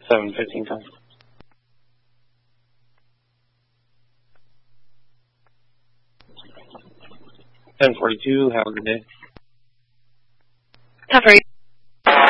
7:15 time. 10:42. Have a good day. 10:40.